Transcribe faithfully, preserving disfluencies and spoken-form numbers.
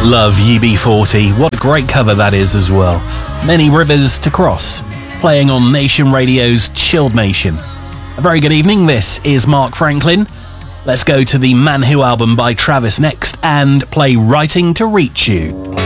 Love U B forty. What a great cover that is as well. Many Rivers to Cross, playing on Nation Radio's Chilled Nation. A very good evening, this is Mark Franklin. Let's go to the Man Who album by Travis next and play Writing to Reach You.